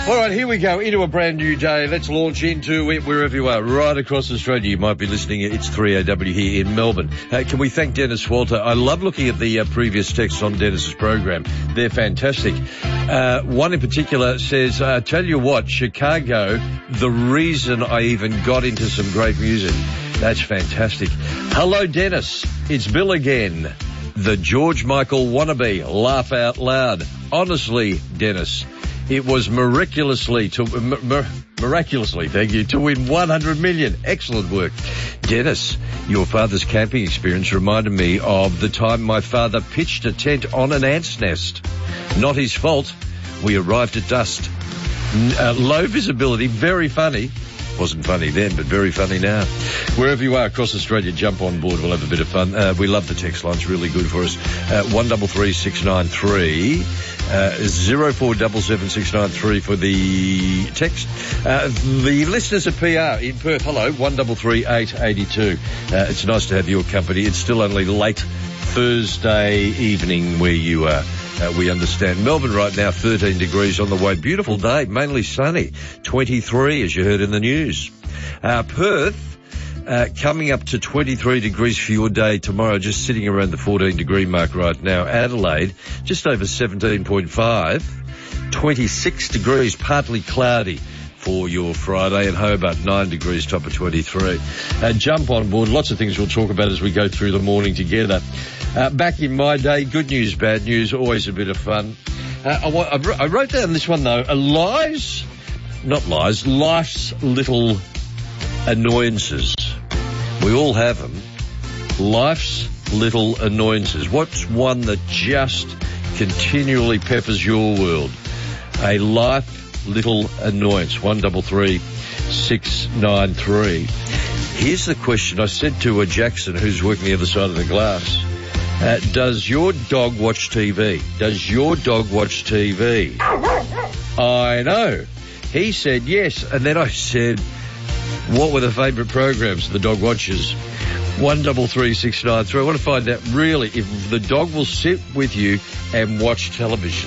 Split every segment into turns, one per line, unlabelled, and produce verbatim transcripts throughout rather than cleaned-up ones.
All right, here we go into a brand new day. Let's launch into it wherever you are, right across Australia. You might be listening. It's three A W here in Melbourne. Uh, can we thank Dennis Walter? I love looking at the uh, previous texts on Dennis's program. They're fantastic. Uh, one in particular says, uh, tell you what, Chicago, the reason I even got into some great music. That's fantastic. Hello, Dennis. It's Bill again. The George Michael wannabe. Laugh out loud. Honestly, Dennis, it was miraculously to mir- miraculously, thank you, to win one hundred million. Excellent work. Dennis, your father's camping experience reminded me of the time my father pitched a tent on an ant's nest. Not his fault. We arrived at dusk. Uh, low visibility, very funny. Wasn't funny then, but very funny now. Wherever you are across Australia, jump on board. We'll have a bit of fun. Uh, we love the text line. It's really good for us. Uh, one double three six nine three, uh, zero four double seven six nine three for the text. Uh, the listeners at P R in Perth, hello, one double three eight eighty two. Uh, it's nice to have your company. It's still only late Thursday evening where you are. Uh, we understand. Melbourne right now, thirteen degrees on the way. Beautiful day, mainly sunny. twenty-three, as you heard in the news. Uh, Perth, uh, coming up to twenty-three degrees for your day tomorrow, just sitting around the fourteen degree mark right now. Adelaide, just over seventeen point five. twenty-six degrees, partly cloudy for your Friday, and Hobart nine degrees, top of twenty-three. Uh, jump on board. Lots of things we'll talk about as we go through the morning together. Uh, back in my day, good news, bad news, always a bit of fun. Uh, I, I wrote down this one, though. Uh, lies, not lies, life's little annoyances. We all have them. Life's little annoyances. What's one that just continually peppers your world? A life little annoyance. One double three six nine three. Here's the question I said to a Jackson, who's working the other side of the glass. Uh, does your dog watch T V? Does your dog watch T V? I know. He said yes. And then I said, what were the favourite programs the dog watches? One double three six nine three. I want to find out really if the dog will sit with you and watch television.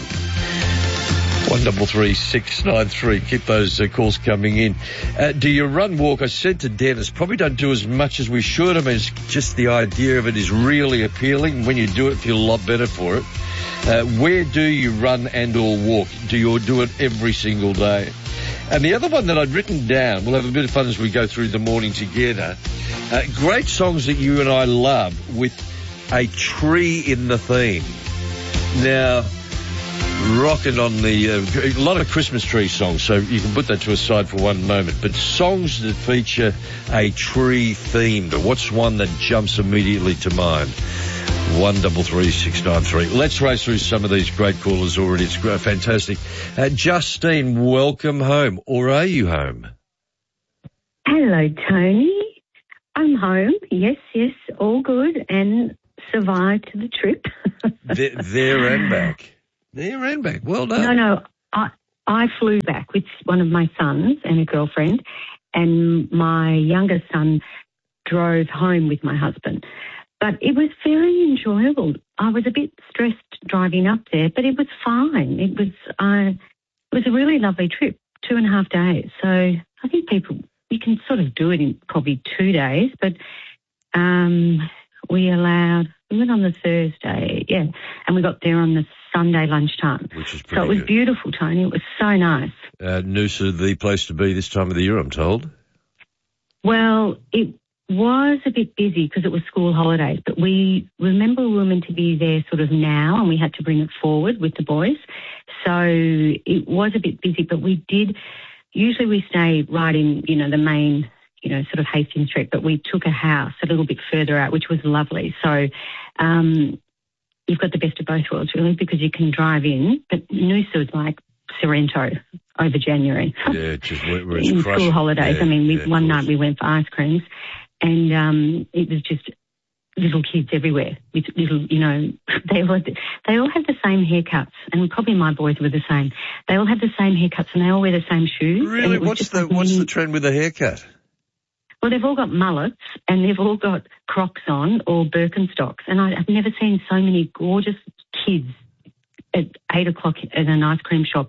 One double three six nine three. Keep those uh, calls coming in. Uh, do you run, walk? I said to Dennis, probably don't do as much as we should. I mean, it's just the idea of it is really appealing. When you do it, feel a lot better for it. Uh, where do you run and or walk? Do you do it every single day? And the other one that I'd written down, we'll have a bit of fun as we go through the morning together. Uh, great songs that you and I love with a tree in the theme. Now, rocking on the, uh, a lot of Christmas tree songs, so you can put that to a side for one moment. But songs that feature a tree theme, but what's one that jumps immediately to mind? One double three six nine three. Let's race through some of these great callers already. It's great, fantastic. Uh, Justine, welcome home. Or are you home?
Hello, Tony. I'm home. Yes, yes, all good, and survived the trip.
there, there and back. There and back. Well done.
No, no. I I flew back with one of my sons and a girlfriend, and my younger son drove home with my husband. But it was very enjoyable. I was a bit stressed driving up there, but it was fine. It was uh, it was a really lovely trip, two and a half days. So I think people, you can sort of do it in probably two days, but um, we allowed, we went on the Thursday, yeah, and we got there on the Sunday lunchtime.
Which is pretty
So it was
good.
beautiful, Tony. It was so nice.
Uh, Noosa, the place to be this time of the year, I'm told.
Well, it was a bit busy because it was school holidays, but we remember we were meant to be there sort of now, and we had to bring it forward with the boys. So it was a bit busy, but we did, usually we stay right in, you know, the main, you know, sort of Hastings Street, but we took a house a little bit further out, which was lovely. So um, you've got the best of both worlds, really, because you can drive in, but Noosa was like Sorrento over January.
Yeah, just where, where it's
in
crushing.
school holidays.
Yeah,
I mean, we,
yeah,
one night we went for ice creams, and um, it was just little kids everywhere with little, you know, they all, they all have the same haircuts, and probably my boys were the same. They all have the same haircuts, and they all wear the same shoes.
Really? What's the,
like
what's
mini,
the trend with the haircut?
Well, they've all got mullets, and they've all got Crocs on or Birkenstocks, and I, I've never seen so many gorgeous kids at eight o'clock at an ice cream shop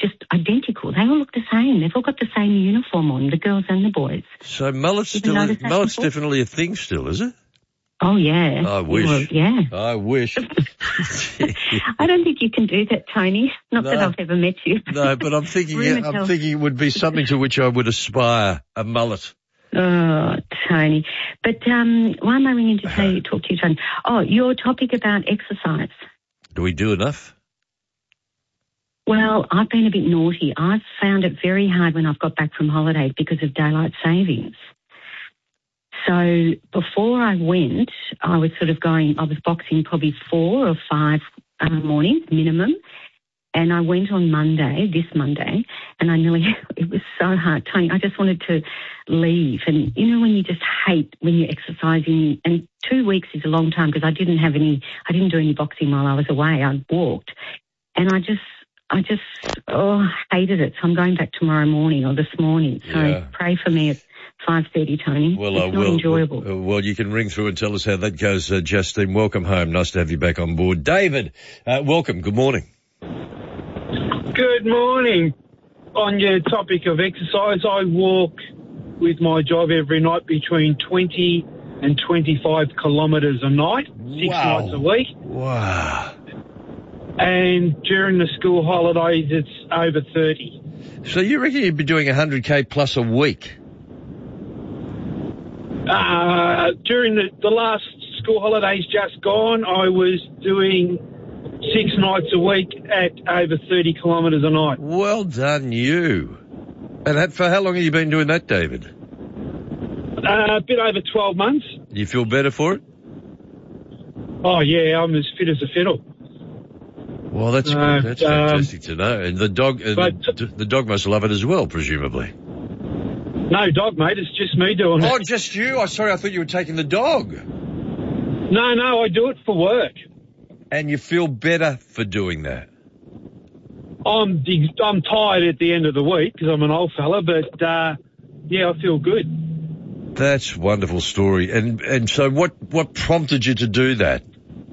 just identical. They all look the same. They've all got the same uniform on, the girls and the boys.
So mullet's still a, mullet's definitely a thing still, is it?
Oh, yeah.
I wish.
Well, yeah.
I wish.
I don't think you can do that, Tony. Not
no,
that I've ever met you.
No, but I'm thinking, yeah, I'm thinking it would be something to which I would aspire, a mullet.
Oh, Tony. But um, why am I ringing to tell you, talk to you, Tony? Oh, your topic about exercise.
Do we do enough?
Well, I've been a bit naughty. I've found it very hard when I've got back from holidays because of daylight savings. So before I went, I was sort of going, I was boxing probably four or five uh, mornings minimum. And I went on Monday, this Monday, and I nearly, it was so hard. Tony, I just wanted to leave. And you know when you just hate when you're exercising, and two weeks is a long time because I didn't have any, I didn't do any boxing while I was away. I walked. And I just, I just, oh, hated it. So I'm going back tomorrow morning or this morning. So
yeah.
Pray for me at five thirty, Tony.
Well,
it's
I
not
will.
enjoyable.
Well, well, you can ring through and tell us how that goes, uh, Justine. Welcome home. Nice to have you back on board. David, uh, welcome. Good morning.
Good morning. On your topic of exercise, I walk with my job every night between twenty and twenty-five kilometres a night, six
wow.
nights a week.
Wow.
And during the school holidays, it's over thirty.
So you reckon you'd be doing one hundred K plus a week?
Uh, during the, the last school holidays just gone, I was doing six nights a week at over thirty kilometres a night.
Well done, you. And that, for how long have you been doing that, David?
Uh, a bit over twelve months.
You feel better for it?
Oh, yeah, I'm as fit as a fiddle.
Well, that's
uh,
good. That's
um,
fantastic to know. And the dog, uh,
but,
the, the dog must love it as well, presumably.
No dog, mate. It's just me doing it.
Oh, just you? I'm sorry. I thought you were taking the dog.
No, no, I do it for work.
And you feel better for doing that?
I'm I'm tired at the end of the week because I'm an old fella, but uh, yeah, I feel good.
That's a wonderful story. And and so what, what prompted you to do that?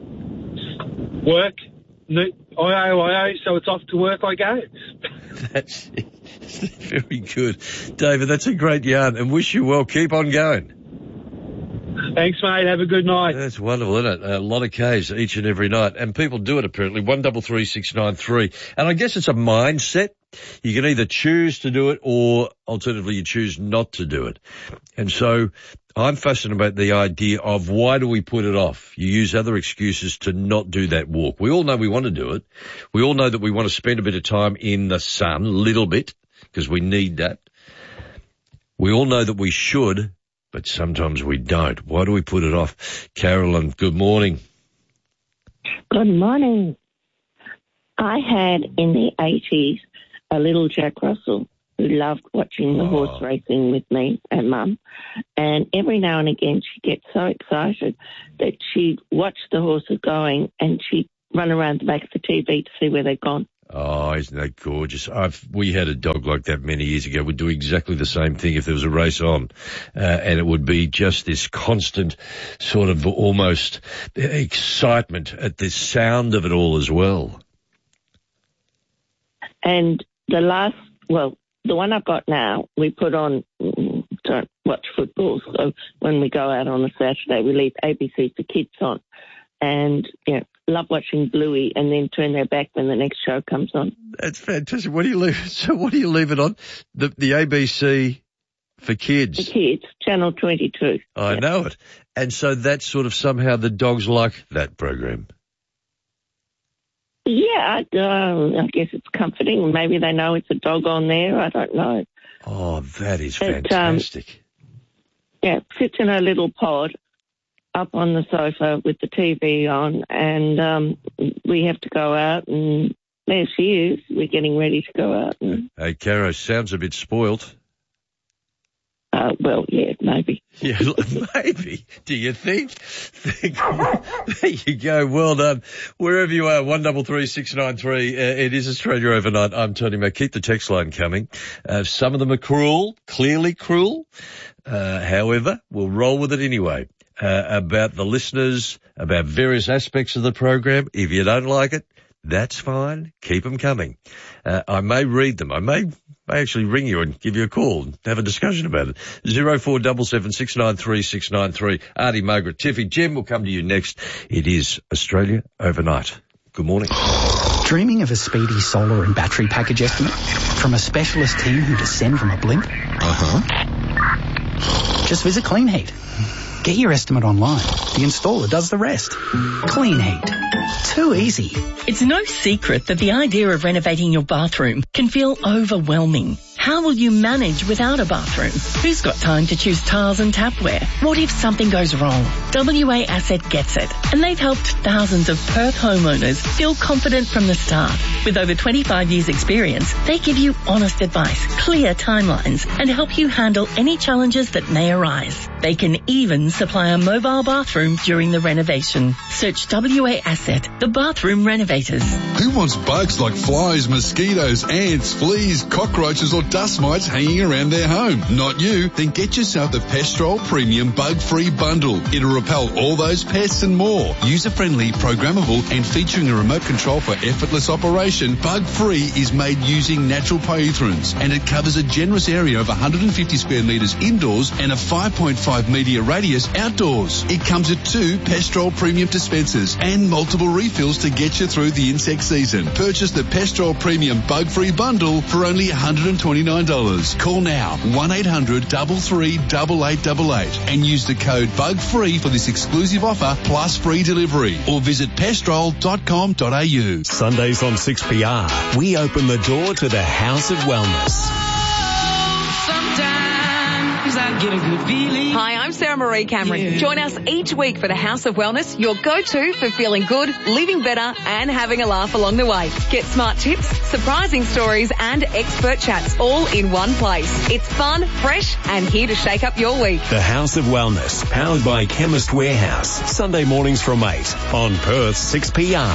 Work. I O I O, so it's off to work I go.
That's very good. David, that's a great yarn, and wish you well. Keep on going.
Thanks, mate. Have a good night.
That's wonderful, isn't it? A lot of Ks each and every night. And people do it, apparently. one double three six nine three. And I guess it's a mindset. You can either choose to do it or alternatively you choose not to do it. And so I'm fascinated about the idea of why do we put it off? You use other excuses to not do that walk. We all know we want to do it. We all know that we want to spend a bit of time in the sun, a little bit, because we need that. We all know that we should, but sometimes we don't. Why do we put it off? Carolyn, good morning.
Good morning. I had in the eighties a little Jack Russell who loved watching the oh. horse racing with me and Mum. And every now and again she'd get so excited that she'd watch the horses going and she'd run around the back of the T V to see where they'd gone.
Oh, isn't that gorgeous? I've, we had a dog like that many years ago. We'd do exactly the same thing if there was a race on. Uh, and it would be just this constant sort of almost excitement at the sound of it all as well.
And the last, well, the one I've got now, we put on, don't watch football. So when we go out on a Saturday, we leave A B C for Kids on. And, you know, love watching Bluey and then turn their back when the next show comes on.
That's fantastic. What do you leave? So what do you leave it on? The the A B C for Kids.
For Kids, Channel twenty-two.
I
yeah.
know it. And so that's sort of somehow the dogs like that program.
Yeah, I, uh, I guess it's comforting. Maybe they know it's a dog on there. I don't know.
Oh, that is
but,
fantastic.
Um, yeah, sits in a little pod up on the sofa with the T V on, and um, we have to go out, and there she is. We're getting ready to go out. And,
hey, Caro, sounds a bit spoilt.
Uh, well, yeah, maybe.
Yeah, maybe. Do you think? There you go. Well done. Wherever you are, one double three six nine three. Uh, it is Australia Overnight. I'm Tony Mac. Keep the text line coming. Uh, some of them are cruel, clearly cruel. Uh, however, we'll roll with it anyway. Uh, about the listeners, about various aspects of the program. If you don't like it, That's fine. Keep them coming. Uh, I may read them. I may, may actually ring you and give you a call and have a discussion about it. Zero four seven seven six nine three six nine three. Artie, Margaret, Tiffy, Jim will come to you next. It is Australia Overnight. Good morning.
Dreaming of a speedy solar and battery package estimate from a specialist team who descend from a blimp?
Uh-huh.
Just visit Clean Heat. Get your estimate online. The installer does the rest. Clean Heat. Too easy.
It's no secret that the idea of renovating your bathroom can feel overwhelming. How will you manage without a bathroom? Who's got time to choose tiles and tapware? What if something goes wrong? W A Asset gets it, and they've helped thousands of Perth homeowners feel confident from the start. With over twenty-five years experience, they give you honest advice, clear timelines, and help you handle any challenges that may arise. They can even supply a mobile bathroom during the renovation. Search W A Asset, the bathroom renovators.
Who wants bugs like flies, mosquitoes, ants, fleas, cockroaches or dust mites hanging around their home? Not you. Then get yourself the Pestrol Premium Bug-Free Bundle. It'll repel all those pests and more. User-friendly, programmable and featuring a remote control for effortless operation, Bug-Free is made using natural pyrethrins and it covers a generous area of one hundred fifty square metres indoors and a five point five metre radius outdoors. It comes with two Pestrol Premium dispensers and multiple refills to get you through the insect season. Purchase the Pestrol Premium Bug-Free Bundle for only one hundred twenty-nine dollars. Call now one eight hundred three three eight eight eight eight and use the code BUGFREE for this exclusive offer plus free delivery or visit pestrol dot com dot a u.
Sundays on six P R, we open the door to the House of Wellness.
Sometimes I get a good feeling. Hi, I'm Sarah Marie Cameron. Yeah. Join us each week for the House of Wellness, your go-to for feeling good, living better and having a laugh along the way. Get smart tips, surprising stories and expert chats all in one place. It's fun, fresh and here to shake up your week.
The House of Wellness, powered by Chemist Warehouse. Sunday mornings from eight on Perth six P R.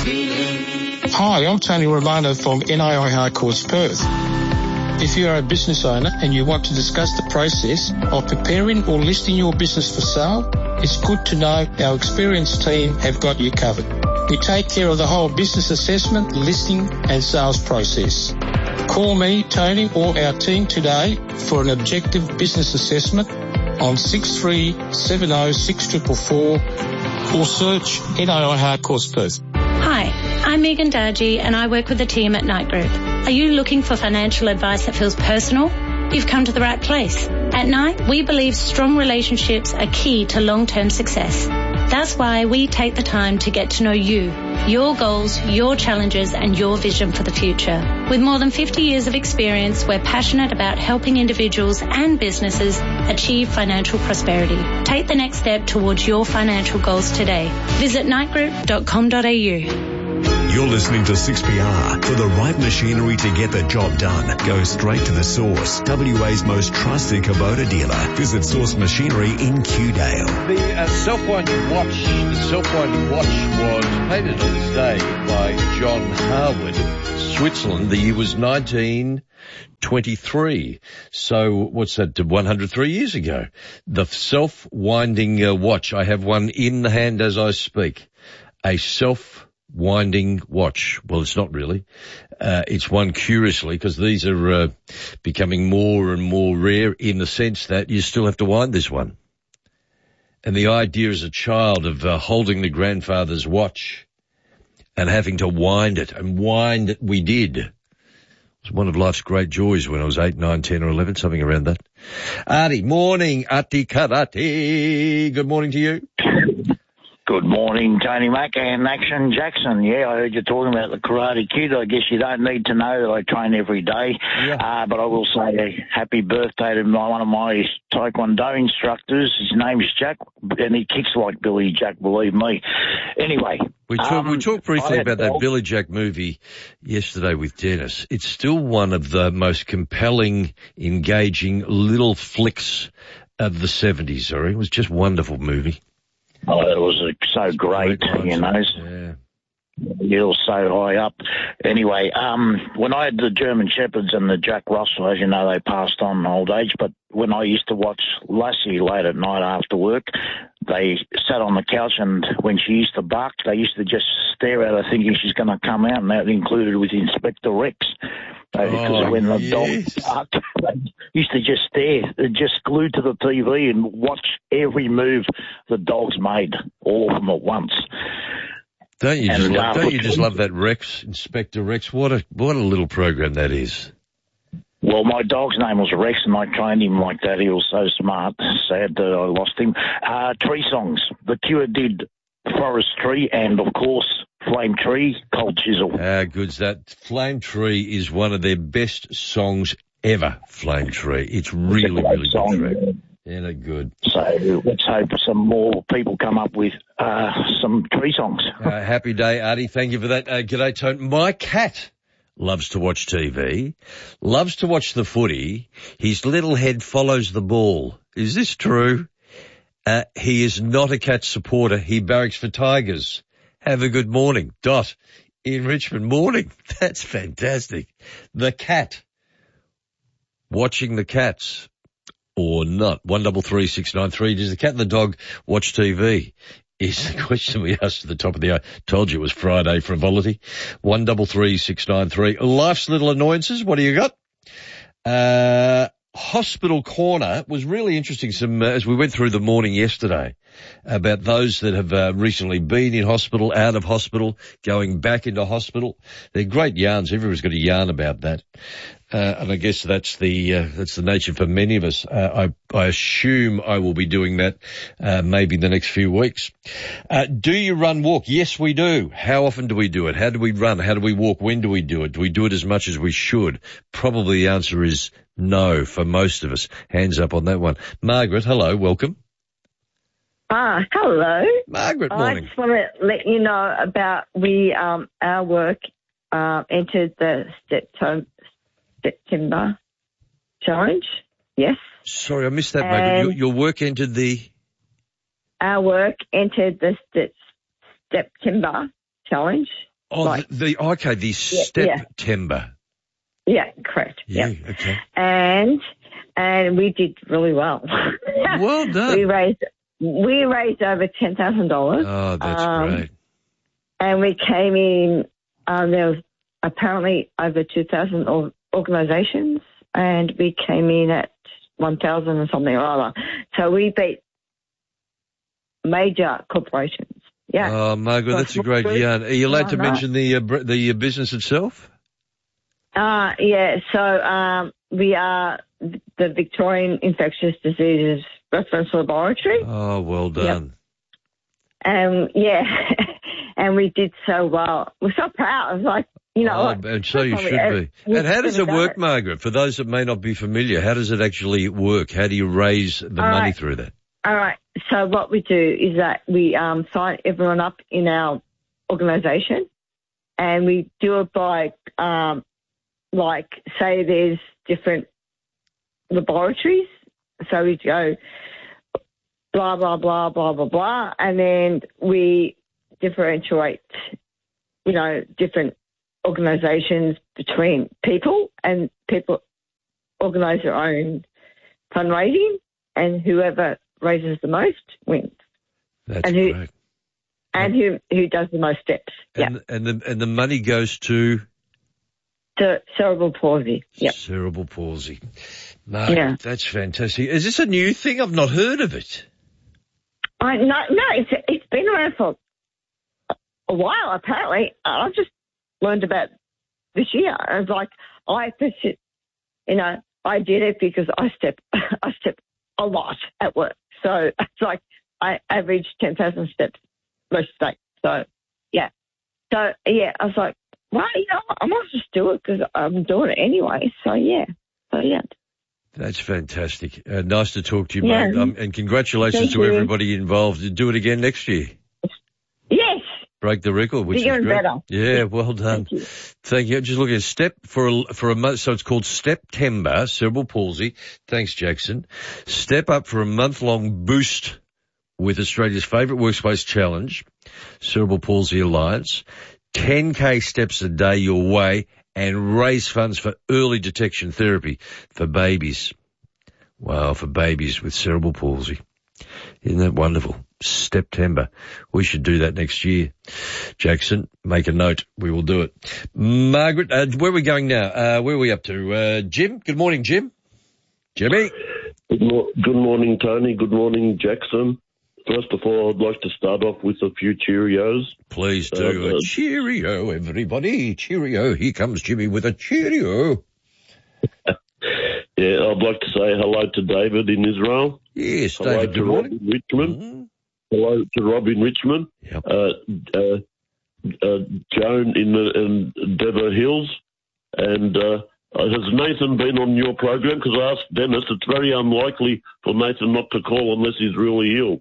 Hi, I'm Tony Romano from N A I Hard Course Perth. If you are a business owner and you want to discuss the process of preparing or listing your business for sale, it's good to know our experienced team have got you covered. We take care of the whole business assessment, listing and sales process. Call me, Tony, or our team today for an objective business assessment on six three seven zero six four four four or search N A I Hard Course Perth.
Hi, I'm Megan Dargy and I work with the team at Knight Group. Are you looking for financial advice that feels personal? You've come to the right place. At Knight, we believe strong relationships are key to long-term success. That's why we take the time to get to know you, your goals, your challenges and your vision for the future. With more than fifty years of experience, we're passionate about helping individuals and businesses achieve financial prosperity. Take the next step towards your financial goals today. Visit knight group dot com dot a u.
You're listening to six P R. For the right machinery to get the job done, go straight to the source. W A's most trusted Kubota dealer. Visit Source Machinery in Kewdale.
The uh, self-winding watch, the self-winding watch was painted on this day by John Harwood, Switzerland. The year was nineteen twenty-three. So what's that, one hundred three years ago? The self-winding uh, watch. I have one in the hand as I speak. A self winding watch. Well, it's not really. Uh, it's one curiously because these are uh, becoming more and more rare in the sense that you still have to wind this one. And the idea as a child of uh, holding the grandfather's watch and having to wind it, and wind it we did. It was one of life's great joys when I was eight, nine, ten or eleven, something around that. Artie, morning, Ati Karate. Good morning to you.
Good morning, Tony Mack and Action Jackson. Yeah, I heard you talking about the Karate Kid. I guess you don't need to know that I train every day. Yeah. Uh, but I will say a happy birthday to my, one of my Taekwondo instructors. His name is Jack, and he kicks like Billy Jack, believe me. Anyway.
We, talk,
um,
we talked briefly about that Billy Jack movie yesterday with Dennis. It's still one of the most compelling, engaging little flicks of the seventies, sorry. It was just a wonderful movie.
Oh, it was so great, great you know.
Yeah.
You're so high up. Anyway, um, when I had the German Shepherds and the Jack Russell, as you know, they passed on in old age, but when I used to watch Lassie late at night after work, they sat on the couch, and when she used to bark, they used to just stare at her thinking she's going to come out, and that included with Inspector Rex. Uh, because
Oh,
when the
yes.
dog barked, they used to just stare, just glued to the T V and watch every move the dogs made, all of them at once.
Don't you
And
just love,
laugh
don't
with
you just
them.
love that Rex, Inspector Rex? What a what a little program that is.
Well, my dog's name was Rex, and I trained him like that. He was so smart. Sad that I lost him. Uh, tree songs. The Cure did Forest Tree, and of course, Flame Tree, Cold Chisel.
Ah, good's that. Flame Tree is one of their best songs ever, Flame Tree. It's really,
It's a great
really
song.
good track. Yeah, they're good.
So let's hope some more people come up with uh, some tree songs.
Uh, happy day, Artie. Thank you for that. Uh, g'day, Tone. My cat loves to watch T V, loves to watch the footy. His little head follows the ball. Is this true? Uh, he is not a cat supporter. He barracks for Tigers. Have a good morning. Dot in Richmond. Morning. That's fantastic. The cat. Watching the cats. Or not. One double three six nine three. Does the cat and the dog watch T V? Is the question we asked at the top of the hour. Told you it was Friday frivolity. One double three six nine three. Life's little annoyances. What do you got? Uh, Hospital Corner was really interesting. Some uh, as we went through the morning yesterday about those that have uh, recently been in hospital, out of hospital, going back into hospital. They're great yarns. Everyone's got a yarn about that. Uh, and I guess that's the uh, that's the nature for many of us. Uh, I, I assume I will be doing that uh, maybe the next few weeks. Uh, do you run walk? Yes, we do. How often do we do it? How do we run? How do we walk? When do we do it? Do we do it as much as we should? Probably the answer is no for most of us. Hands up on that one. Margaret, hello, welcome.
Ah, hello.
Margaret,
I
morning.
just want to let you know about we, um, our work uh, entered the September, September challenge. Yes.
Sorry, I missed that, Margaret. Your,
And-
your work entered the...
Our work entered the Step- September challenge.
Oh,
Like-
the, the okay, the
Yeah,
September.
Yeah, correct.
Yeah,
Yeah.
okay.
And and we did really well.
Well done.
We raised we raised over ten thousand dollars.
Oh, that's
Um,
great.
And we came in. Um, there was apparently over two thousand or, organisations, and we came in at one thousand and something or other. So we beat major corporations. Yeah.
Oh, Margaret,
So
that's a great
it's
yarn. Are you allowed to
Why not?
mention the uh, br- the uh, business itself?
Uh, yeah, so um, we are the Victorian Infectious Diseases Reference Laboratory.
Oh, well done.
And, yeah, and we did so well. We're so proud. I was like, you know.
Oh,
like,
and so you
that's
should
why we-
be.
we've
And how does
never
it
done
work, Margaret? For those that may not be familiar, how does it actually work? How do you raise the
All
money
right.
through that?
All right. So what we do is that we um, sign everyone up in our organisation, and we do it by, um, like, say there's different laboratories. So we go blah, blah, blah, blah, blah, blah, and then we differentiate, you know, different organisations between people, and people organise their own fundraising, and whoever raises the most wins.
That's
and who,
great.
And who who does the most steps.
And, and the and the money goes to
To cerebral palsy. Yep.
cerebral palsy. Margaret,
Yeah.
that's fantastic. Is this a new thing? I've not heard of it.
I no no it's it's been around for a while apparently. I've just learned about this year. It's like I persi- you know, I did it because I step I step a lot at work. So it's like I average ten thousand steps most days. So yeah. So yeah, I was like, well, you know, I might just do it because I'm doing it anyway. So yeah. So yeah.
That's fantastic. Uh, nice to talk to you,
Yeah.
mate. Um, and congratulations
Thank
to
you.
everybody involved. Do it again next year.
Yes.
Break the record, which
Bigger
is
and
great.
better.
Yeah, well done.
Thank you.
Thank you. Just looking at Step for a, for a month. So it's called September, cerebral palsy. Thanks, Jackson. Step up for a month-long boost with Australia's favourite workspace challenge, Cerebral Palsy Alliance. ten K steps a day your way and raise funds for early detection therapy for babies. Wow, for babies with cerebral palsy. Isn't that wonderful? September. We should do that next year. Jackson, make a note. We will do it. Margaret, uh, where are we going now? Uh, where are we up to? Uh, Jim? Good morning, Jim. Jimmy?
Good, mo- good morning, Tony. Good morning, Jackson. First of all, I'd like to start off with a few Cheerios.
Please do. Uh, a cheerio, everybody. Cheerio. Here comes Jimmy with a Cheerio.
Yeah, I'd like to say hello to David in Israel.
Yes,
hello
David,
to
good
Rob in Richmond. Mm-hmm. Hello to Rob in Richmond.
Yep.
Uh, uh, uh, Joan in, the, in Dever Hills. And uh, has Nathan been on your program? Because I asked Dennis, it's very unlikely for Nathan not to call unless he's really ill.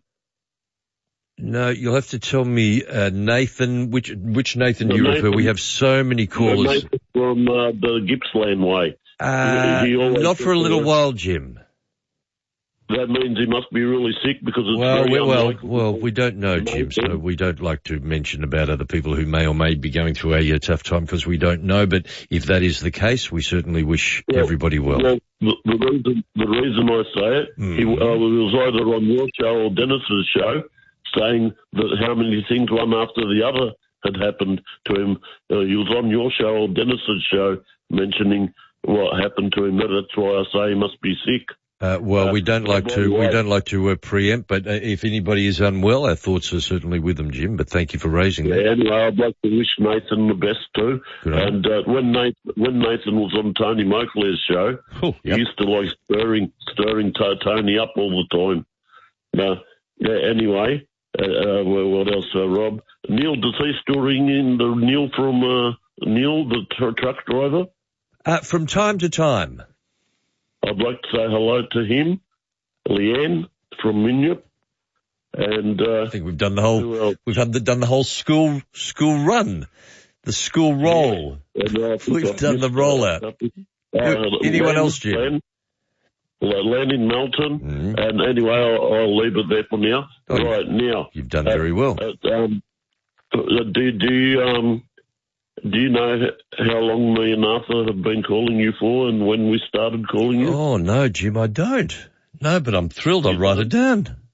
No, you'll have to tell me, uh, Nathan, which which Nathan do you
Nathan,
refer? We have so many callers.
Nathan from uh, the Gippsland way.
Uh,
he, he
not for a little
uh,
while, Jim.
That means he must be really sick because it's
well,
very
well, well,
unlikely.
well, we don't know, Jim, so we don't like to mention about other people who may or may be going through a uh, tough time because we don't know. But if that is the case, we certainly wish
well,
everybody well.
well the, the, reason, the reason I say it,
mm.
he, uh, he was either on your show or Dennis's show saying that how many things one after the other had happened to him. Uh, he was on your show or Dennis's show mentioning what happened to him. That's why I say he must be sick.
Uh, well,
uh,
we don't like to we don't like to uh, preempt, but uh, if anybody is unwell, our thoughts are certainly with them, Jim. But thank you for raising
yeah,
that.
Anyway, I'd like to wish Nathan the best too.
Good
and uh, when Nathan when Nathan was on Tony Moakler's show,
oh, yep.
he used to like stirring stirring t- Tony up all the time. Now, yeah. Anyway, uh, uh, well, what else, uh, Rob? Neil, does he still ring in the Neil from uh, Neil, the t- truck driver?
Uh, from time to time.
I'd like to say hello to him, Leanne from Minyip, and uh,
I think we've done the whole we've had the, done the whole school school run, the school roll.
Yeah. And, uh,
we've done the rollout.
Uh,
Anyone
Len,
else, Jim?
Len, Len in Melton,
mm-hmm.
and anyway, I'll, I'll leave it there for now.
Oh,
right now,
you've done
uh,
very well.
Uh, um, do do you um. Do you know how long me and Arthur have been calling you for and when we started calling you?
Oh, no, Jim, I don't. No, but I'm thrilled. I'll write it down.
Do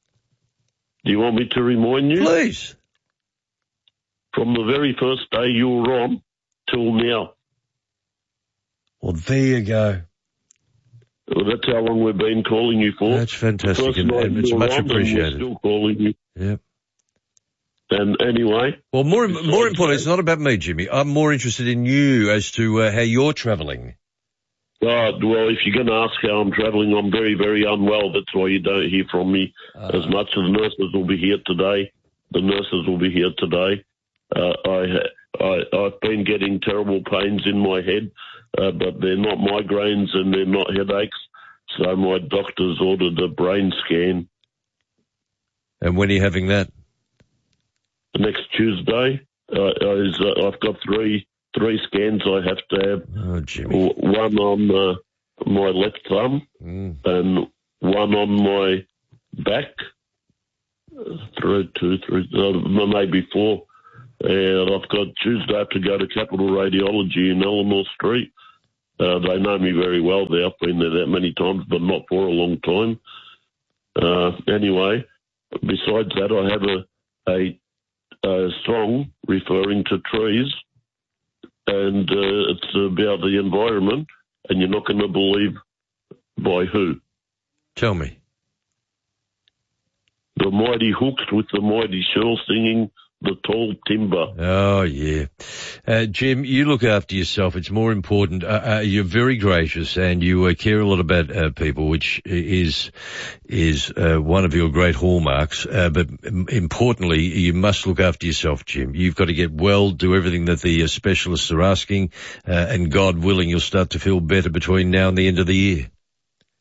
you want me to remind you?
Please.
From the very first day you were on till now.
Well, there you go.
Well, that's how long we've been calling you for.
That's fantastic, and, and it's much appreciated.
We're still calling you.
Yep.
And anyway...
Well, more more important, it's not about me, Jimmy. I'm more interested in you as to uh, how you're travelling.
Uh, well, if you're going to ask how I'm travelling, I'm very, very unwell. That's why you don't hear from me uh, as much. The nurses will be here today. The nurses will be here today. Uh, I, I, I've been getting terrible pains in my head, uh, but they're not migraines and they're not headaches. So my doctor's ordered a brain scan.
And when are you having that?
Next Tuesday. Uh, is, uh, I've got three three scans I have to have.
Oh, Jimmy.
One on uh, my left thumb
mm.
and one on my back. Three, two, three, uh, maybe four. And I've got Tuesday I have to go to Capital Radiology in Eleanor Street. Uh, they know me very well there. I've been there that many times, but not for a long time. Uh, anyway, besides that, I have a, a A song referring to trees, and uh, it's about the environment, and you're not going to believe by who.
Tell me.
The Mighty Hooks with the Mighty Shell singing The Tall Timber.
Oh, yeah. Uh, Jim, you look after yourself. It's more important. Uh, uh, you're very gracious and you uh, care a lot about uh, people, which is is uh, one of your great hallmarks. Uh, but importantly, you must look after yourself, Jim. You've got to get well, do everything that the uh, specialists are asking, uh, and God willing, you'll start to feel better between now and the end of the year.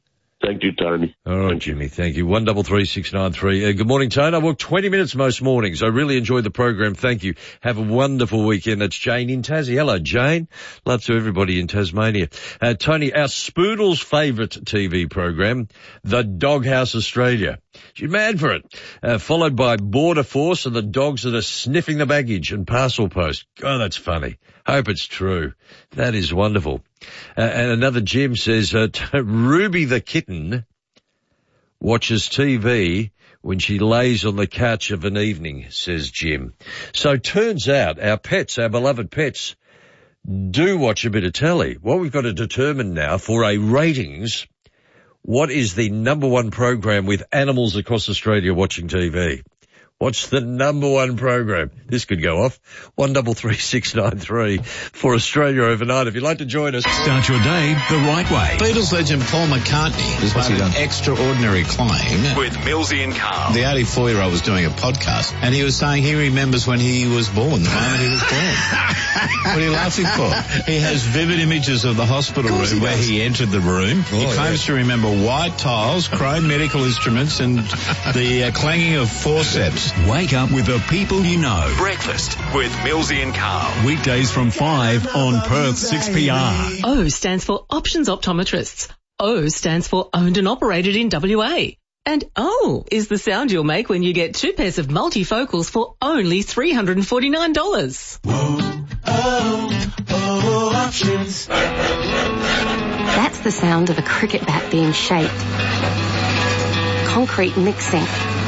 Thank you, Tony.
All right, Jimmy. Thank you. One double three six nine three. Uh, good morning, Tone. I work twenty minutes most mornings. I really enjoy the program. Thank you. Have a wonderful weekend. That's Jane in Tassie. Hello, Jane. Love to everybody in Tasmania. Uh, Tony, our Spoodle's favourite T V program, The Doghouse Australia. She's mad for it. Uh, followed by Border Force and the dogs that are sniffing the baggage and parcel post. Oh, that's funny. Hope it's true. That is wonderful. Uh, and another Jim says, uh, Ruby the kitten watches T V when she lays on the couch of an evening, says Jim. So turns out our pets, our beloved pets, do watch a bit of telly. What we've got to determine now for a ratings, what is the number one program with animals across Australia watching T V? What's the number one program? This could go off. One double three six nine three for Australia overnight. If you'd like to join us,
start your day the right way.
Beatles legend Paul McCartney has made an extraordinary claim
with Millsy and Carl.
The eighty-four-year-old was doing a podcast, and he was saying he remembers when he was born, the moment he was born. What are you laughing for? He has vivid images of the hospital room he where he entered the room. Oh, he claims yeah. to remember white tiles, chrome medical instruments, and the uh, clanging of forceps.
Wake up with the people you know. Breakfast with Millsy and Carl. Weekdays from five on Perth six P R.
O stands for Options Optometrists. O stands for Owned and Operated in W A. And O is the sound you'll make when you get two pairs of multifocals for only three hundred forty-nine dollars.
Oh, oh, oh, options.
That's the sound of a cricket bat being shaped. Concrete mixing.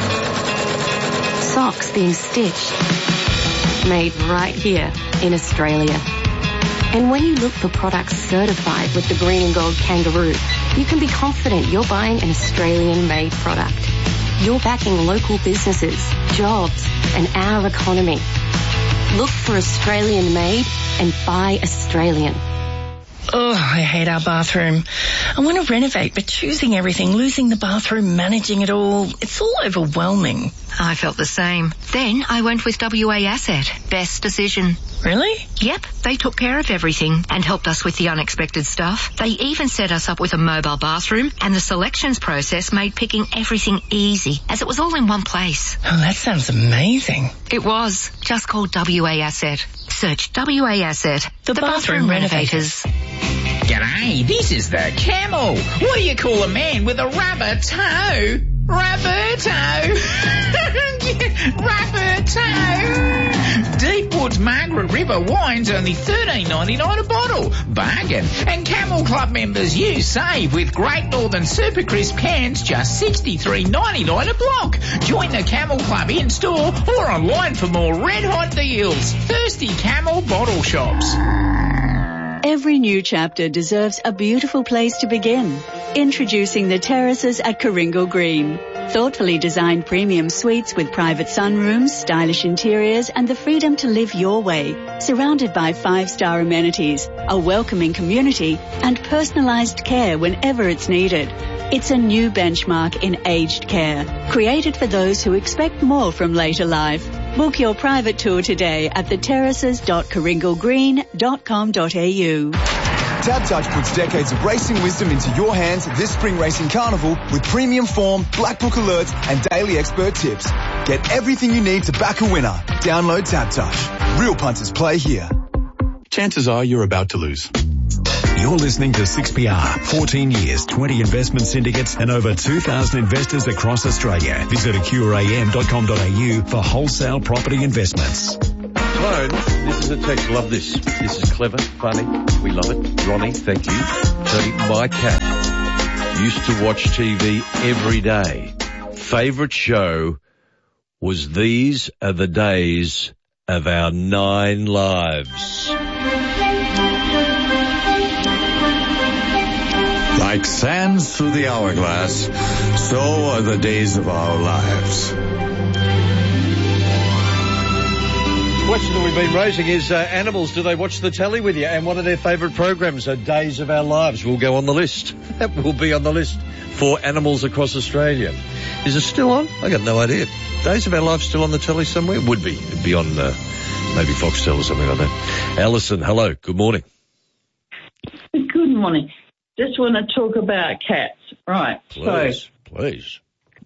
Socks being stitched. Made right here in Australia. And when you look for products certified with the green and gold kangaroo, you can be confident you're buying an Australian-made product. You're backing local businesses, jobs, and our economy. Look for Australian-made and buy Australian.
Oh, I hate our bathroom. I want to renovate, but choosing everything, losing the bathroom, managing it all, it's all overwhelming.
I felt the same. Then I went with W A Asset. Best decision.
Really?
Yep, they took care of everything and helped us with the unexpected stuff. They even set us up with a mobile bathroom, and the selections process made picking everything easy, as it was all in one place.
Oh, that sounds amazing.
It was. Just call W A Asset. Search W A Asset.
The, the bathroom, bathroom renovators.
G'day, this is the Camel. What do you call a man with a rubber toe? Roberto. Roberto. Deepwood's Margaret River wine's only thirteen ninety-nine a bottle. Bargain. And Camel Club members, you save with Great Northern Super Crisp cans, just sixty-three ninety-nine a block. Join the Camel Club in store or online for more red hot deals. Thirsty Camel bottle shops.
Every new chapter deserves a beautiful place to begin. Introducing the terraces at Coringal Green. Thoughtfully designed premium suites with private sunrooms, stylish interiors, and the freedom to live your way. Surrounded by five-star amenities, a welcoming community, and personalised care whenever it's needed. It's a new benchmark in aged care, created for those who expect more from later life. Book your private tour today at the terraces dot coringal green dot com dot a u.
TabTouch puts decades of racing wisdom into your hands this Spring Racing Carnival with premium form, black book alerts, and daily expert tips. Get everything you need to back a winner. Download TabTouch. Real punters play here.
Chances are you're about to lose. You're listening to six P R. fourteen years, twenty investment syndicates, and over two thousand investors across Australia. Visit acura a m dot com dot a u for wholesale property investments.
Clone, this is a text. Love this. This is clever, funny. We love it. Ronnie, thank you. Tony, my cat used to watch T V every day. Favourite show was These Are the Days of Our Nine Lives.
Like sands through the hourglass, so are the days of our lives.
Question that we've been raising is, uh, animals, do they watch the telly with you? And what are their favourite programs? Uh, Days of Our Lives will go on the list. That will be on the list for animals across Australia. Is it still on? I got no idea. Days of Our Lives still on the telly somewhere? Would be. It'd be on uh, maybe Foxtel or something like that. Alison, hello. Good morning.
Good morning.
just want to talk about cats. Right.
Please,
So,
please.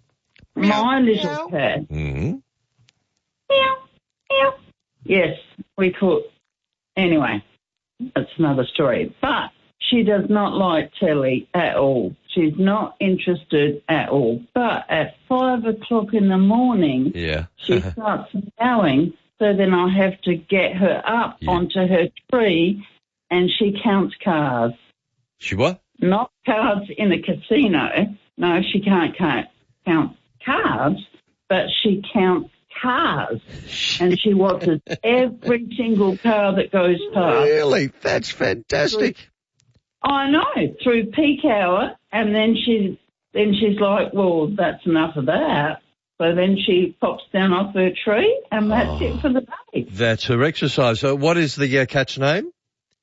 my little cat.
Mm-hmm.
Meow, meow. Yes, we could. Anyway, that's another story. But she does not like telly at all. She's not interested at all. But at five o'clock in the morning,
Yeah.
she starts meowing. So then I have to get her up
Yeah.
onto her tree, and she counts cars.
She what?
Not cards in a casino. No, she can't count, count cards, but she counts cars. And she watches every single car that goes past.
Really? That's fantastic.
I know, through peak hour, and then she then she's like, well, that's enough of that. So then she pops down off her tree, and that's
Oh.
it for the day.
That's her exercise. So what is the uh, cat's name?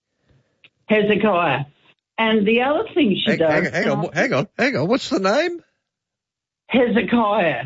Hezekiah. And the other thing she
Hang,
does...
hang, hang on, hang on, hang on. What's the name?
Hezekiah.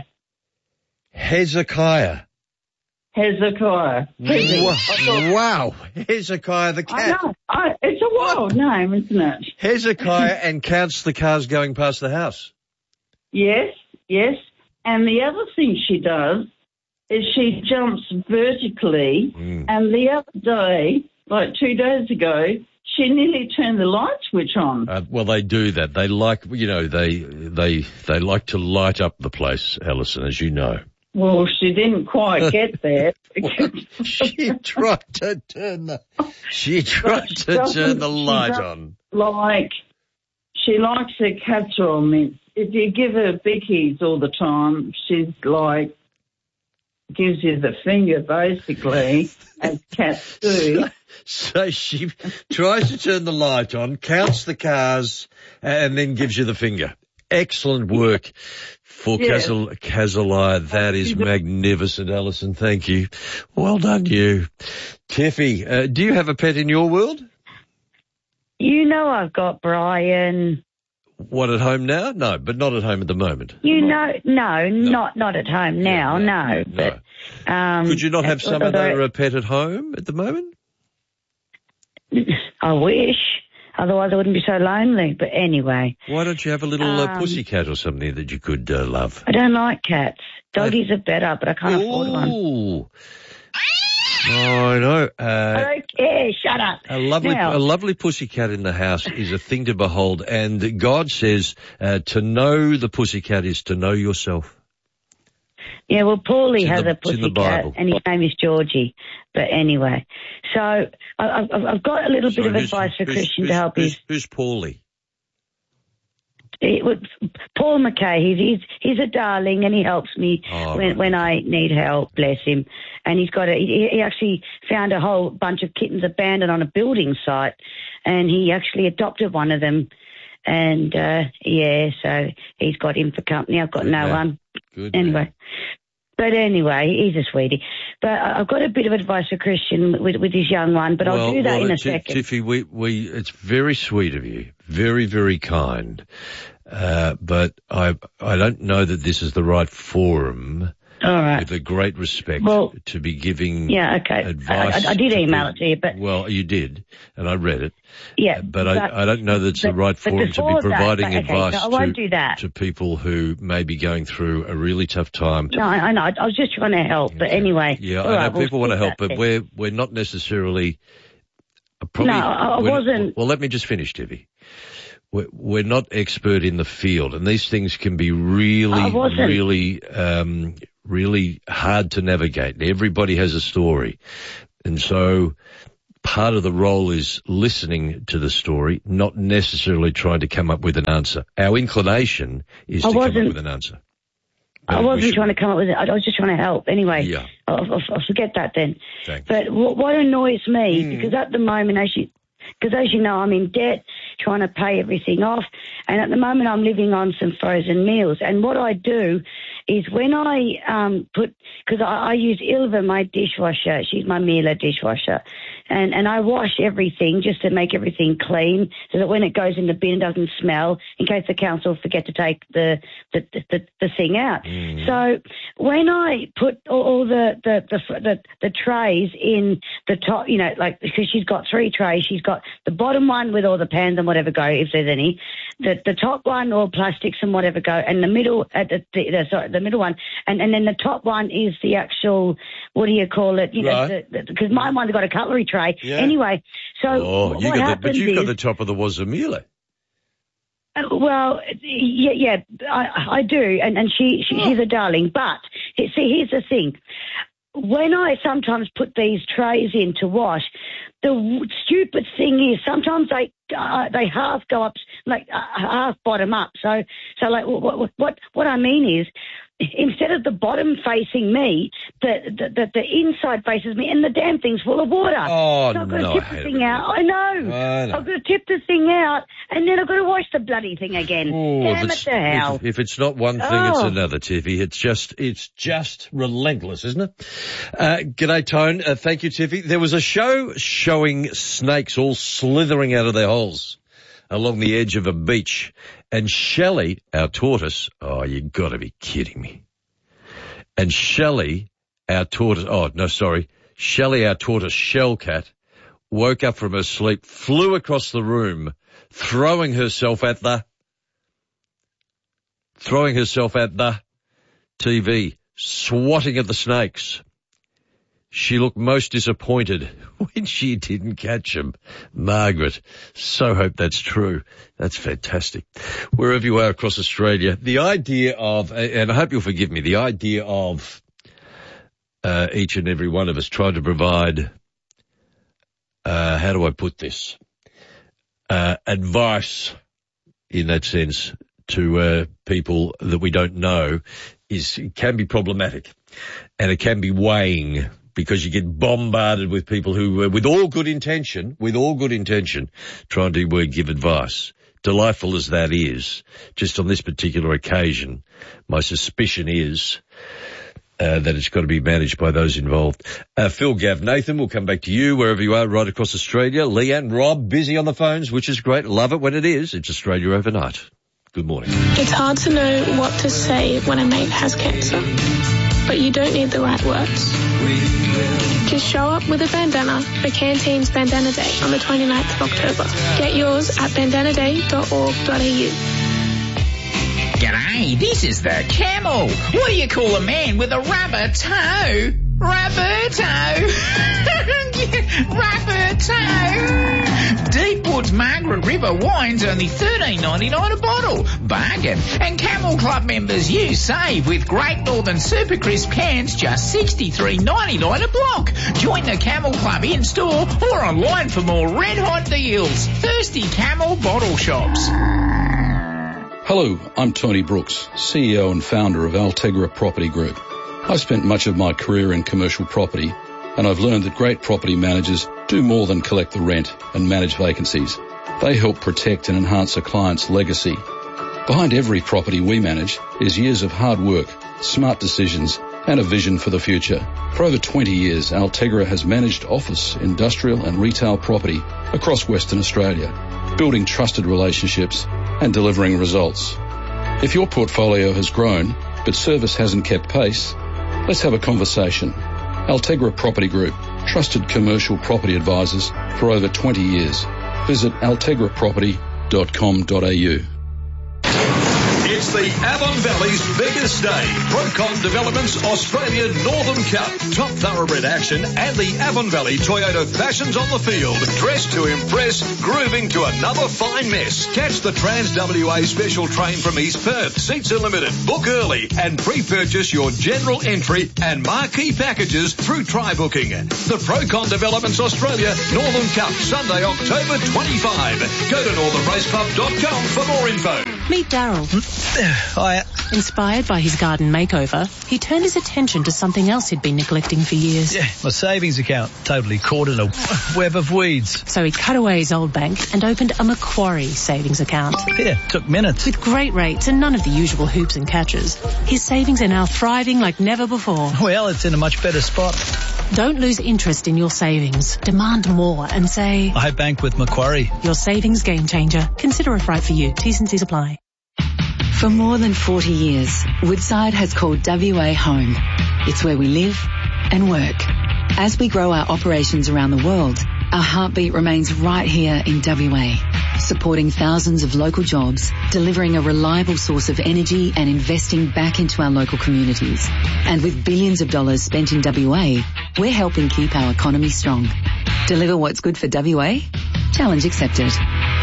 Hezekiah.
Hezekiah. Hezi.
Wow. wow. Hezekiah the
I
cat.
know. I, it's a wild name, isn't it?
Hezekiah and counts the cars going past the house.
Yes, yes. And the other thing she does is she jumps vertically.
Mm.
And the other day, like two days ago, she nearly turned the light switch on.
Uh, well, they do that. They like, you know, they they they like to light up the place, Alison, as you know.
Well, she didn't quite get there.
She tried to turn the she tried
But she
to
doesn't-
turn the
she
light
doesn't
on.
Like, she likes her casserole mints. If you give her bickies all the time, she's like, gives you the finger, basically, as cats do.
So she tries to turn the light on, counts the cars, and then gives you the finger. Excellent work for
Yes.
Kazal- Kazalai. That is magnificent, Alison. Thank you. Well done, you. Tiffy, uh, do you have a pet in your world?
You know I've got Brian.
What, at home now? No, but not at home at the moment.
You know, no, not not at home now, no. But um,
Could you not have some
although-
other uh, pet at home at the moment?
I wish. Otherwise, I wouldn't be so lonely. But anyway,
Why don't you have a little uh,
Um,
pussycat or something that you could uh, love?
I don't like cats. Doggies are better, but I can't afford one.
Ooh. Oh, I know. Uh,
I don't care. Shut up.
A lovely,
Now-
a lovely pussycat in the house is a thing to behold, and God says uh, to know the pussycat is to know yourself.
Yeah, well, Paulie
It's in
has
the-
a
it's in the
pussycat,
Bible.
and his name is Georgie. But anyway, so I, I've, I've got a little bit
Sorry,
of
who's-
advice for
who's-
Christian
who's-
to help
who's,
his.
Who's Paulie?
It would, Paul McKay, he's, he's he's a darling, and he helps me
Oh,
when
right.
when I need help. Bless him. And he's got a he, he actually found a whole bunch of kittens abandoned on a building site, and he actually adopted one of them. And uh yeah, so he's got him for company. I've got
Good
no
man.
one.
Good
Anyway. But anyway, he's a sweetie. But I- I've got a bit of advice for Christian with, with his young one, but
well,
I'll do that
well,
in a
Ti-
second.
Tiffy, we, we, it's very sweet of you, very, very kind. Uh, but I, I don't know that this is the right forum.
All right.
With a great respect
Well,
to be giving
Yeah, okay.
advice.
I, I, I did
to
email it
people.
to you, but
Well, you did, and I read it.
yeah.
But, I, I don't know that it's the
but-
right
but
forum to be
before that-
providing
but, okay,
advice
so I won't
to,
do that.
to people who may be going through a really tough time.
No, I I know. I was just trying to help, but anyway.
Yeah,
all
I know
right, we'll
people want to
skip
help,
that
but
then.
we're we're not necessarily. uh, Probably,
No, I- I
we're not-
wasn't-
well, let me just finish, Tiffy. We're, we're not expert in the field, and these things can be
I
really,
wasn't.
really, um, really hard to navigate. Everybody has a story, and so part of the role is listening to the story, not necessarily trying to come up with an answer. Our inclination is
I
to come up
wasn't-
with an answer.
I
But we
wasn't
should-
trying to come up with it. I was just trying to help. Anyway,
Yeah.
I'll, I'll, I'll forget that then.
Thanks.
But what, what annoys me,
Hmm.
because at the moment, as you, because as you know, I'm in debt, trying to pay everything off, and at the moment I'm living on some frozen meals. And what I do is when I um, put, because I, I use Ilva, my dishwasher, she's my Miele dishwasher, and, and I wash everything just to make everything clean so that when it goes in the bin it doesn't smell in case the council forget to take the the, the, the thing out. Mm. So when I put all, all the, the, the, the, the trays in the top, you know, like because she's got three trays, she's got the bottom one with all the pans and whatever go, if there's any, the, the top one, all plastics and whatever go, and the middle, uh, the, the, the, sorry, the middle one, and, and then the top one is the actual, what do you call it, you right. know, because my one's got a cutlery tray. Yeah. Anyway, so
oh,
what
you got
happens
the, but you've got
is,
the top of the Wazamila.
Uh, well, yeah, yeah, I, I do, and, and she, she oh. she's a darling. But see, here's the thing: when I sometimes put these trays in to wash, the w- stupid thing is sometimes they uh, they half go up, like uh, half bottom up. So so like what what what I mean is, instead of the bottom facing me, the, the the the inside faces me, and the damn thing's full of water.
Oh,
so I've got
no,
to tip
I
the thing out. I know.
I know.
I've got to tip the thing out, and then I've got to wash the bloody thing again.
Ooh,
damn it to hell.
If, if it's not one thing,
oh.
it's another, Tiffy. It's just it's just relentless, isn't it? Uh, g'day, Tone. Uh, thank you, Tiffy. There was a show showing snakes all slithering out of their holes along the edge of a beach, and Shelley, our tortoise, oh, you got to be kidding me. And Shelley, our tortoise, oh, no, sorry, Shelley, our tortoise shell cat, woke up from her sleep, flew across the room, throwing herself at the, throwing herself at the T V, swatting at the snakes. She looked most disappointed when she didn't catch them. Margaret, so hope that's true. That's fantastic. Wherever you are across Australia, the idea of, and I hope you'll forgive me, the idea of uh, each and every one of us trying to provide, uh, how do I put this, uh, advice in that sense to uh, people that we don't know is can be problematic, and it can be weighing, because you get bombarded with people who, uh, with all good intention, with all good intention, trying to uh, give advice. Delightful as that is, just on this particular occasion, my suspicion is uh, that it's got to be managed by those involved. Uh, Phil, Gav, Nathan, we'll come back to you wherever you are right across Australia. Leanne, Rob, busy on the phones, which is great. Love it when it is. It's Australia Overnight. Good morning.
It's hard to know what to say when a mate has cancer, but you don't need the right words. Just show up with a bandana for Canteen's Bandana Day on the twenty-ninth of October. Get yours at bandana day dot org dot a u.
G'day, this is the Camel. What do you call a man with a rubber toe? Rubber toe. Rubber toe. Deepwood's Margaret River wine's only thirteen ninety-nine a bottle. Bargain. And Camel Club members, you save with Great Northern Super Crisp cans, just sixty-three ninety-nine a block. Join the Camel Club in store or online for more red hot deals. Thirsty Camel bottle shops.
Hello, I'm Tony Brooks, C E O and founder of Altegra Property Group. I've spent much of my career in commercial property, and I've learned that great property managers do more than collect the rent and manage vacancies. They help protect and enhance a client's legacy. Behind every property we manage is years of hard work, smart decisions, and a vision for the future. For over twenty years, Altegra has managed office, industrial and retail property across Western Australia, building trusted relationships and delivering results. If your portfolio has grown, but service hasn't kept pace, let's have a conversation. Altegra Property Group, trusted commercial property advisors for over twenty years. Visit altegra property dot com dot a u.
It's the Avon Valley's biggest day. Procon Developments Australia Northern Cup. Top thoroughbred action and the Avon Valley Toyota fashions on the field. Dressed to impress, grooving to another fine mess. Catch the Trans W A special train from East Perth. Seats are limited. Book early and pre-purchase your general entry and marquee packages through try booking. The Procon Developments Australia Northern Cup, Sunday, October twenty-fifth. Go to northern race club dot com for more info.
Meet Daryl.
Hiya.
Inspired by his garden makeover, he turned his attention to something else he'd been neglecting for years.
Yeah, my savings account, totally caught in a web of weeds.
So he cut away his old bank and opened a Macquarie savings account.
Yeah, took minutes.
With great rates and none of the usual hoops and catches, his savings are now thriving like never before.
Well, it's in a much better spot.
Don't lose interest in your savings. Demand more and say,
I bank with Macquarie.
Your savings game changer. Consider if right for you. T's and C's apply.
For more than forty years, Woodside has called W A home. It's where we live and work. As we grow our operations around the world, our heartbeat remains right here in W A, supporting thousands of local jobs, delivering a reliable source of energy and investing back into our local communities. And with billions of dollars spent in W A, we're helping keep our economy strong. Deliver what's good for W A? Challenge accepted.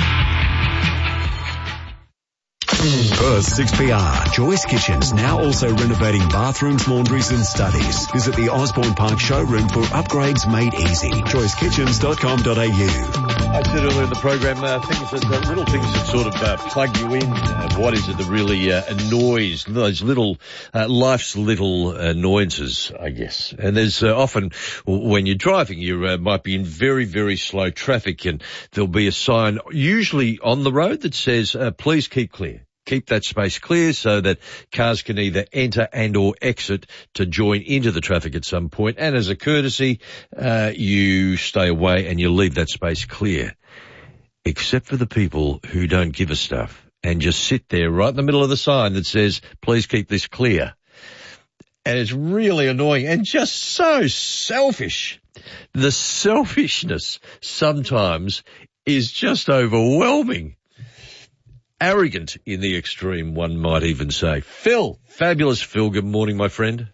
Perth six P R. Joyce Kitchens now also renovating bathrooms, laundries and studies. Visit the Osborne Park showroom for upgrades made easy. joyce kitchens dot com dot a u.
I said earlier in the program, uh, things that, uh, little things that sort of uh, plug you in. Uh, what is it that really uh, annoys, those little, uh, life's little annoyances, I guess. And there's uh, often, when you're driving, you uh, might be in very, very slow traffic and there'll be a sign, usually on the road, that says, uh, please keep clear. Keep that space clear so that cars can either enter and or exit to join into the traffic at some point. And as a courtesy, uh, you stay away and you leave that space clear. Except for the people who don't give a stuff and just sit there right in the middle of the sign that says, please keep this clear. And it's really annoying and just so selfish. The selfishness sometimes is just overwhelming. Arrogant in the extreme, one might even say. Phil, fabulous Phil, good morning, my friend.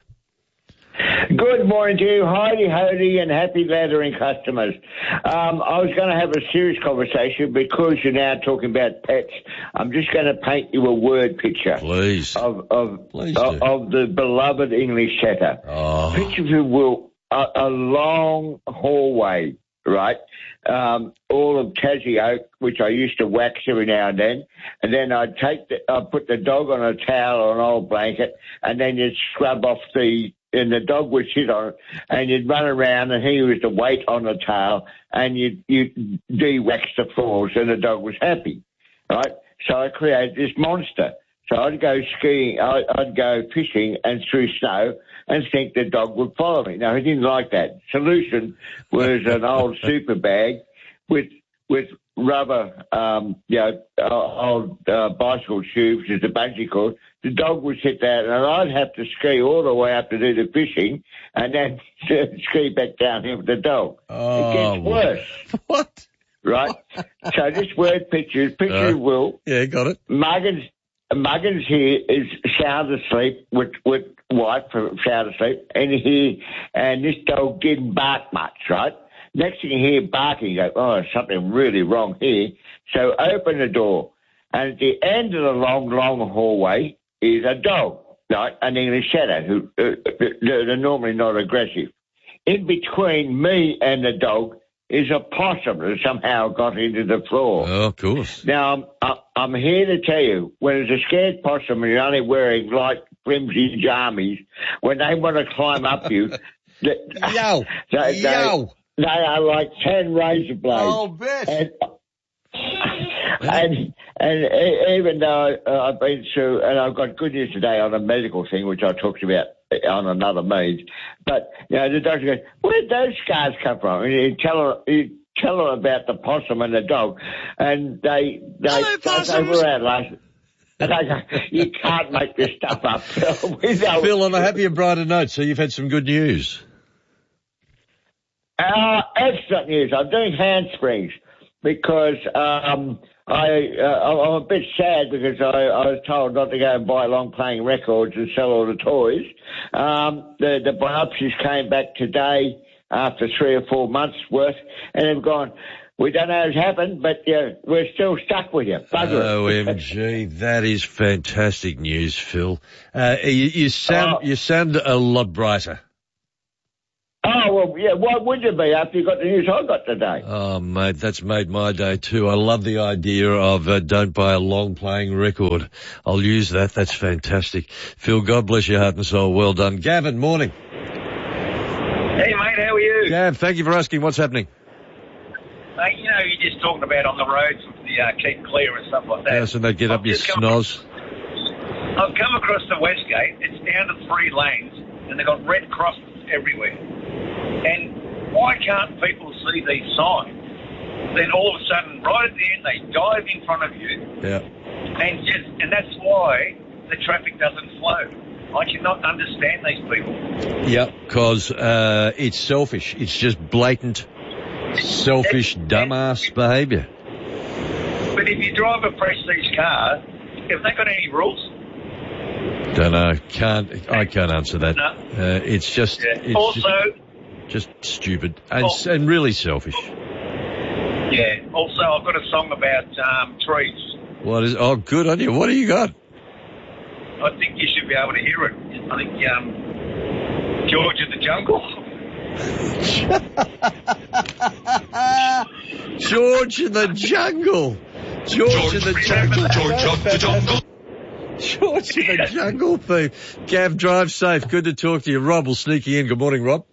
Good morning to you, Heidi, Hody, and happy laddering customers. Um, I was going to have a serious conversation because you're now talking about pets. I'm just going to paint you a word picture.
Please.
Of of,
Please
of, of the beloved English setter.
Oh.
Picture, if you will, a, a long hallway, right? Um, all of Tassie oak, which I used to wax every now and then, and then I'd take the, I'd put the dog on a towel or an old blanket, and then you'd scrub off the, and the dog would sit on it, and you'd run around, and he was to wait on the towel, and you'd, you'd de-wax the floors, and the dog was happy, right? So I created this monster. So I'd go skiing, I'd, I'd go fishing and through snow and think the dog would follow me. No, he didn't like that. Solution was an old super bag with with rubber, um, you know, old uh, bicycle tubes as a bungee cord. The dog would sit there, and I'd have to ski all the way up to do the fishing and then ski back down here with the dog.
Oh,
it gets worse.
What?
Right? So this word picture, picture uh, will.
Yeah, got it.
Muggins. Muggins here is sound asleep with with wife for sound asleep, and he and this dog didn't bark much, right? Next thing you hear barking, you go, oh, something really wrong here. So open the door, and at the end of the long, long hallway is a dog, right? An English setter who uh, they're normally not aggressive. In between me and the dog is a possum that somehow got into the floor.
Oh, of course.
Now, I'm, I'm here to tell you, when it's a scared possum and you're only wearing light flimsy jammies, when they want to climb up you, they,
Yo!
they,
Yo!
They, they are like ten razor blades.
Oh, bet.
And, and, and even though uh, I've been through, and I've got good news today on a medical thing, which I'll talk to you about on another means, but, you know, the doctor goes, where'd those scars come from? And you tell her, you tell her about the possum and the dog, and they, they,
Hello,
they were out last, and they go, you can't make this stuff up.
Phil, on a happier, brighter note, so you've had some good news.
Uh, excellent news. I'm doing handsprings because, um, I, uh, I'm a bit sad because I, I was told not to go and buy long playing records and sell all the toys. Um, the, the biopsies came back today after three or four months worth, and they've gone, we don't know what's happened, but uh, we're still stuck with you. Bugger.
O M G, that is fantastic news, Phil. Uh, you, you sound,
oh.
you sound a lot brighter.
Oh, well, yeah, why would you be after you got the news I got today?
Oh, mate, that's made my day too. I love the idea of uh, don't buy a long playing record. I'll use that. That's fantastic. Phil, God bless your heart and soul. Well done. Gavin, morning.
Hey, mate, how are you?
Gav, thank you for asking. What's happening?
Mate, you know, you're just talking about on the roads, the uh, keep clear and stuff like that.
Yeah, so they get up
I've
your snoz.
I've come across the Westgate. It's down to three lanes, and they've got red crosses everywhere. And why can't people see these signs? Then all of a sudden, right at the end, they dive in front of you.
Yeah.
And just, and that's why the traffic doesn't flow. I cannot understand these people.
Yeah, because uh, it's selfish. It's just blatant, selfish, dumbass behaviour.
But if you drive a Prestige car, have they got any rules?
Don't know. Can't. I can't answer that.
No.
Uh, it's just.
Yeah.
It's
also,
just, just stupid and,
oh,
and really selfish.
Yeah. Also, I've got a song about um, trees. What
is? Oh, good on you. What do you got?
I think you should be able to hear it. I think um, George of the Jungle.
George in the Jungle. George, George in the Jungle.
George of the Jungle.
George in the Jungle theme. Gav, drive safe. Good to talk to you. Rob will sneak you in. Good morning, Rob.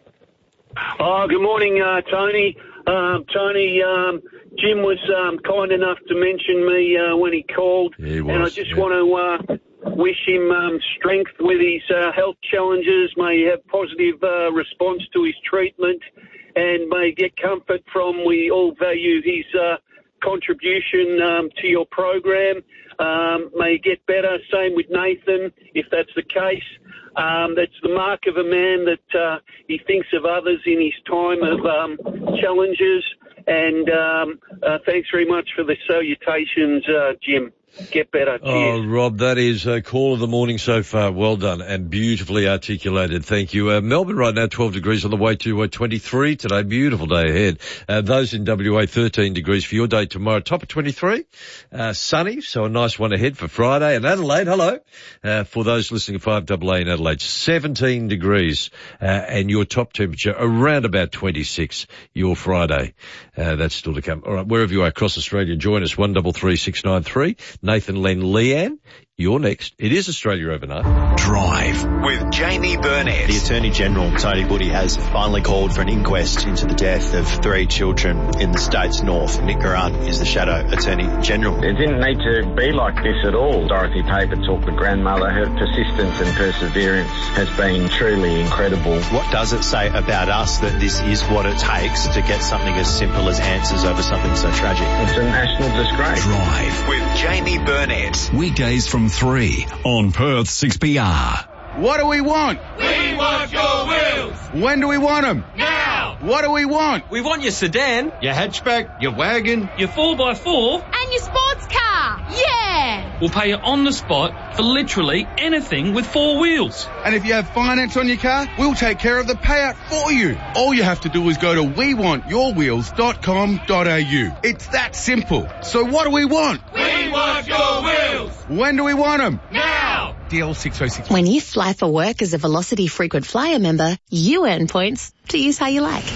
Oh, good morning, uh, Tony. Um, Tony, um, Jim was um, kind enough to mention me uh, when he called.
Yeah, he was,
and I just
yeah.
want to uh, wish him um, strength with his uh, health challenges. May he have positive uh, response to his treatment, and may get comfort from, we all value his uh, contribution um, to your program. Um, may get better. Same with Nathan, if that's the case. Um, that's the mark of a man that uh, he thinks of others in his time of um, challenges. And um, uh, thanks very much for the salutations, uh, Jim. Get better. Cheers.
Oh, Rob, that is a call of the morning so far. Well done and beautifully articulated. Thank you. Uh, Melbourne right now, twelve degrees on the way to uh, twenty-three today. Beautiful day ahead. Uh, those in W A, thirteen degrees for your day tomorrow. Top of twenty-three. Uh, sunny, so a nice one ahead for Friday. And Adelaide, hello. Uh, for those listening at five A A in Adelaide, seventeen degrees. Uh, and your top temperature around about twenty-six, your Friday. Uh, that's still to come. All right, wherever you are across Australia, join us, one three three six nine three. Nathan, Len, Leanne, you're next. It is Australia Overnight.
Drive with Jamie Burnett.
The Attorney General, Tony Woody, has finally called for an inquest into the death of three children in the state's north. Nick Garant is the Shadow Attorney General.
It didn't need to be like this at all. Dorothy Papertalk, the grandmother, her persistence and perseverance has been truly incredible.
What does it say about us that this is what it takes to get something as simple as answers over something so tragic?
It's a national disgrace.
Drive with Jamie Burnett. Weekdays from three on Perth six P R.
What do we want?
We want your wheels.
When do we want them?
Now.
What do we want?
We want your sedan,
your hatchback, your wagon,
your four by four,
and your sports car. Yeah.
We'll pay you on the spot for literally anything with four wheels.
And if you have finance on your car, we'll take care of the payout for you. All you have to do is go to we want your wheels dot com dot a u. It's that simple. So what do we want?
We want your wheels.
When do we want them?
Now.
D L six oh six.
When you fly for work as a Velocity Frequent Flyer member, you earn points to use how you like.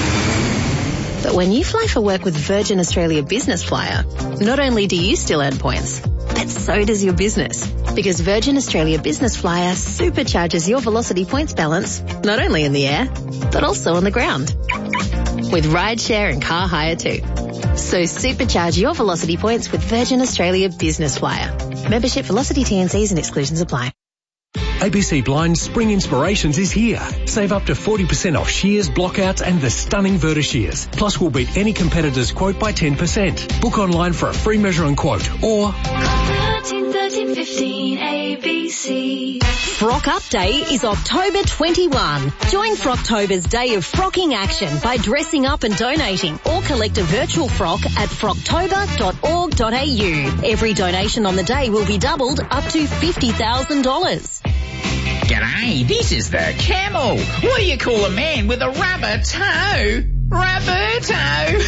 But when you fly for work with Virgin Australia Business Flyer, not only do you still earn points, but so does your business. Because Virgin Australia Business Flyer supercharges your Velocity points balance, not only in the air, but also on the ground. With rideshare and car hire too. So supercharge your Velocity points with Virgin Australia Business Flyer. Membership, Velocity T N Cs and exclusions apply.
A B C Blind's Spring Inspirations is here. Save up to forty percent off shears, blockouts and the stunning Verta shears. Plus we'll beat any competitor's quote by ten percent. Book online for a free measure and quote or
thirteen thirteen fifteen A B C.
Frock Up Day is October twenty-first. Join Frocktober's day of frocking action by dressing up and donating or collect a virtual frock at frocktober dot org dot a u. Every donation on the day will be doubled up to fifty thousand dollars.
G'day, this is the Camel. What do you call a man with a rubber toe? Rubber toe.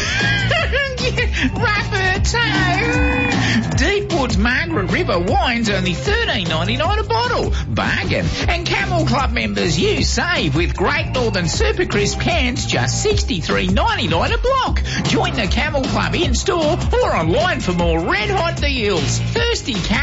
Rubber toe. Deepwood's Margaret River wine's only thirteen ninety-nine a bottle. Bargain. And Camel Club members, you save with Great Northern Super Crisp cans just sixty-three ninety-nine a block. Join the Camel Club in store or online for more red hot deals. Thirsty Camel.